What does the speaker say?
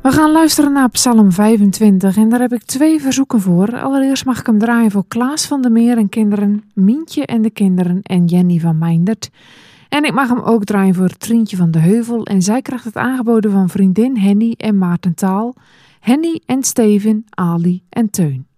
We gaan luisteren naar Psalm 25 en daar heb ik 2 verzoeken voor. Allereerst mag ik hem draaien voor Klaas van der Meer en kinderen, Mientje en de kinderen en Jenny van Meindert. En ik mag hem ook draaien voor Trientje van de Heuvel en zij krijgt het aangeboden van vriendin Henny en Maarten Taal, Henny en Steven, Ali en Teun.